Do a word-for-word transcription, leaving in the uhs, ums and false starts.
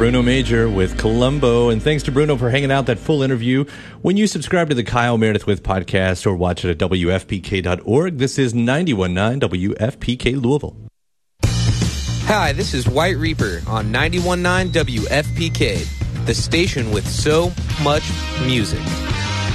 Bruno Major with Columbo, and thanks to Bruno for hanging out that full interview. When you subscribe to the Kyle Meredith With podcast or watch it at W F P K dot org, this is ninety-one point nine W F P K Louisville. Hi, this is White Reaper on ninety-one point nine W F P K, the station with so much music.